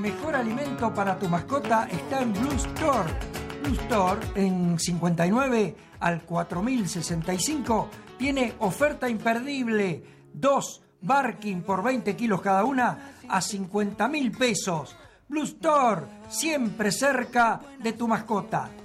mejor alimento para tu mascota está en Blue Store. Blue Store, en 59 al 4065, tiene oferta imperdible. 2 Barking por 20 kilos cada una a 50.000 pesos. Blue Store, siempre cerca de tu mascota.